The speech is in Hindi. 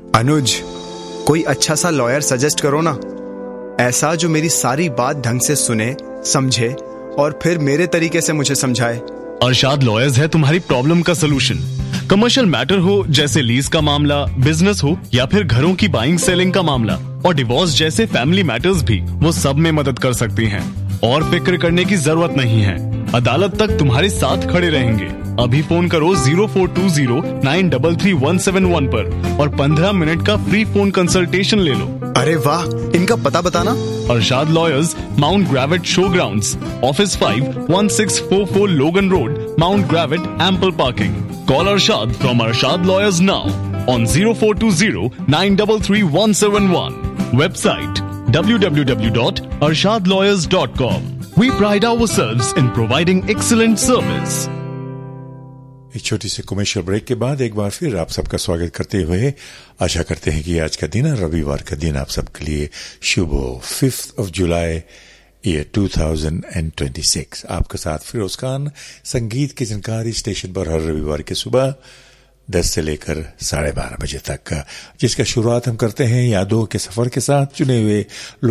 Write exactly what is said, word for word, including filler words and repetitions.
अनुज, कोई अच्छा सा लॉयर सजेस्ट करो ना, ऐसा जो मेरी सारी बात ढंग से सुने, समझे और फिर मेरे तरीके से मुझे समझाए। अरशाद लॉयर्स है तुम्हारी प्रॉब्लम का सलूशन। कमर्शियल मैटर हो जैसे लीज का मामला, बिजनेस हो या फिर घरों की बाइंग सेलिंग का मामला और डिवोर्स जैसे फैमिली मैटर्स भी, वो सब में मदद कर सकती हैं। और फिक्र करने की जरूरत नहीं है, अदालत तक तुम्हारे साथ खड़े रहेंगे। अभी फोन करो zero four to zero nine three three one seven one पर और पंद्रह मिनट का फ्री फोन कंसल्टेशन ले लो। अरे वाह, इनका पता बताना। Arshad lawyers, mount ग्रेविट show grounds, office five one six four four लोगन road, mount ग्रेविट, ample parking. Call Arshad from Arshad Lawyers now on zero four two zero nine three three one seven one. Website w w w dot arshad lawyers dot com. We pride ourselves in providing excellent service. एक छोटी सी कमर्शियल ब्रेक के बाद एक बार फिर आप सबका स्वागत करते हुए आशा करते हैं कि आज का दिन, रविवार का दिन, आप सबके लिए शुभ हो। Fifth of July year two thousand twenty six आपके साथ फिरोज खान, संगीत की जानकारी स्टेशन पर हर रविवार की सुबह दस से लेकर साढ़े बारह बजे तक, जिसका शुरुआत हम करते हैं यादों के सफर के साथ, चुने हुए